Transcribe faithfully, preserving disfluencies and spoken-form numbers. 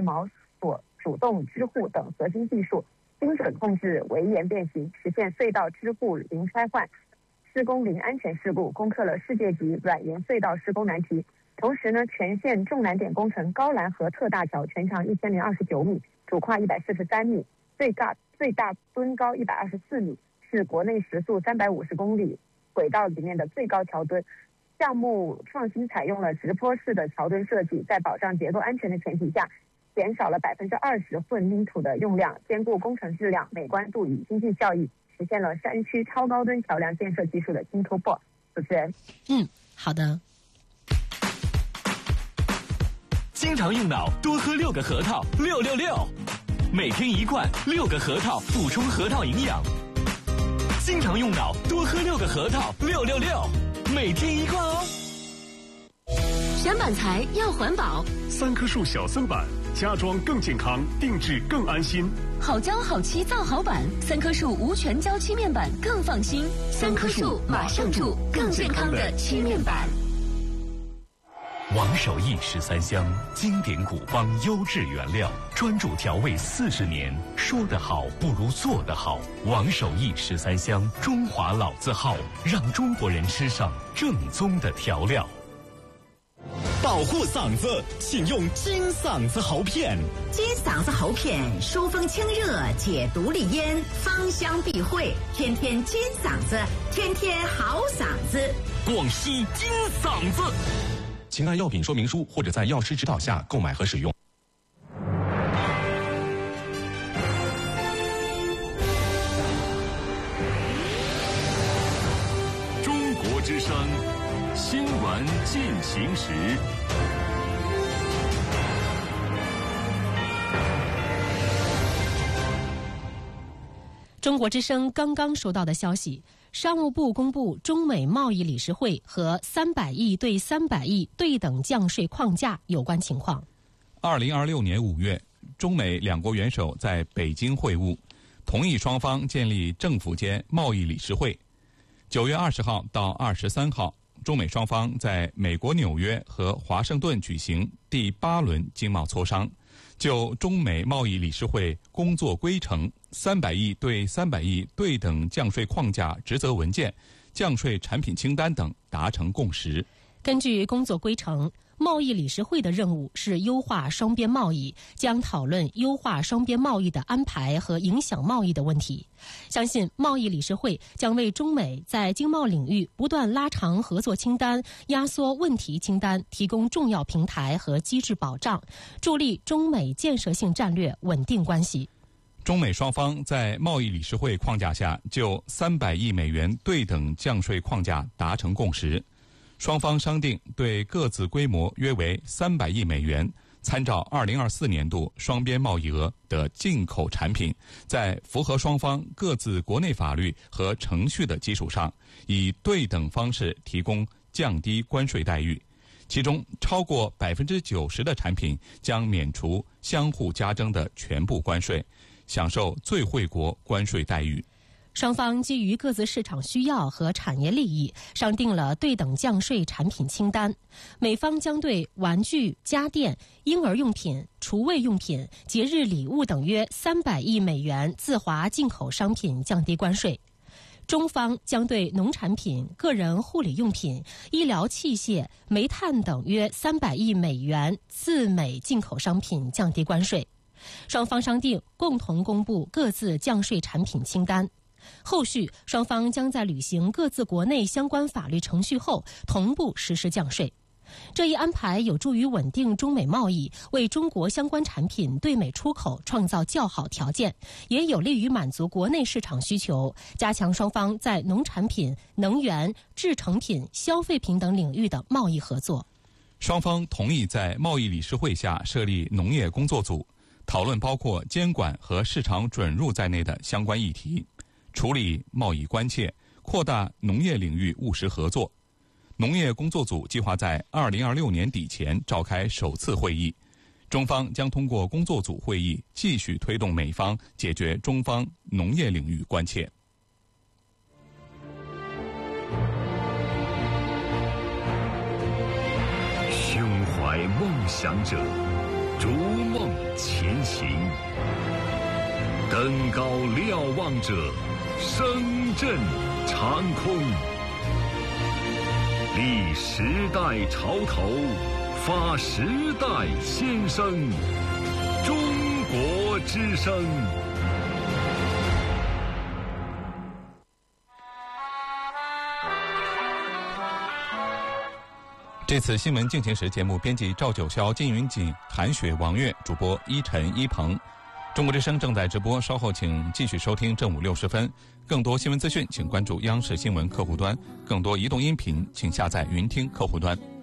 锚锁、主动支护等核心技术，精准控制围岩变形，实现隧道支护零拆换、施工零安全事故，攻克了世界级软岩隧道施工难题。同时呢，全线重难点工程高兰河特大桥全长一千零二十九米，主跨一百四十三米，最大最大墩高一百二十四米，是国内时速三百五十公里轨道里面的最高桥墩。项目创新采用了直坡式的桥墩设计，在保障结构安全的前提下，减少了百分之二十混凝土的用量，兼顾工程质量、美观度与经济效益，实现了山区超高墩桥梁建设技术的新突破。主持人， 嗯，好的。 经常用脑，多喝六个核桃，六六六，每天一罐，六个核桃，补充核桃营养。经常用脑，多喝六个核桃，六六六，每天一罐哦。 选板材要环保， 三棵树小森板，家装更健康，定制更安心。 好胶好漆造好板，三棵树无全胶漆面板更放心。三棵树马上住，更健康的漆面板。 王守义十三香，经典古方，优质原料，专注调味四十年。说得好不如做得好。王守义十三香，中华老字号，让中国人吃上正宗的调料。 保护嗓子，请用金嗓子喉片。 金嗓子喉片疏风清热，解毒利咽，芳香避秽，天天金嗓子，天天好嗓子。 广西金嗓子。 请按药品说明书或者在药师指导下购买和使用。 中国之声新闻进行时。 中国之声刚刚收到的消息，商务部公布中美贸易理事会和三百亿对三百亿对等降税框架有关情况。 二零二六年五月，中美两国元首在北京会晤，同意双方建立政府间贸易理事会。九月二十号到二十三号，中美双方在美国纽约和华盛顿举行第八轮经贸磋商，就中美贸易理事会工作规程、三百亿对三百亿对等降税框架职责文件、降税产品清单等达成共识。 根据工作规程，贸易理事会的任务是优化双边贸易，将讨论优化双边贸易的安排和影响贸易的问题。相信贸易理事会将为中美在经贸领域不断拉长合作清单、压缩问题清单提供重要平台和机制保障，助力中美建设性战略稳定关系。 中美双方在贸易理事会框架下就三百亿美元对等降税框架达成共识。双方商定对各自规模约为三百亿美元，参照二零二四年度双边贸易额的进口产品，在符合双方各自国内法律和程序的基础上，以对等方式提供降低关税待遇。其中超过百分之九十的产品将免除相互加征的全部关税，享受最惠国关税待遇。 双方基于各自市场需要和产业利益，商定了对等降税产品清单。美方将对玩具、家电、婴儿用品、厨卫用品、节日礼物等约三百亿美元自华进口商品降低关税。中方将对农产品、个人护理用品、医疗器械、煤炭等约三百亿美元自美进口商品降低关税。双方商定共同公布各自降税产品清单。后续双方将在履行各自国内相关法律程序后同步实施降税。这一安排有助于稳定中美贸易，为中国相关产品对美出口创造较好条件，也有利于满足国内市场需求，加强双方在农产品、能源、制成品、消费品等领域的贸易合作。 双方同意在贸易理事会下设立农业工作组，讨论包括监管和市场准入在内的相关议题，处理贸易关切，扩大农业领域务实合作。农业工作组计划在二零二六年底前召开首次会议，中方将通过工作组会议继续推动美方解决中方农业领域关切。 胸怀梦想者，逐梦前情。登高瞭望者，声震长空。立时代潮头，发时代先声。中国之声。 这次新闻进行时节目编辑赵九霄、金云锦、韩雪、王悦，主播依晨、依鹏。中国之声正在直播，稍后请继续收听正午六十分。更多新闻资讯，请关注央视新闻客户端；更多移动音频，请下载云听客户端。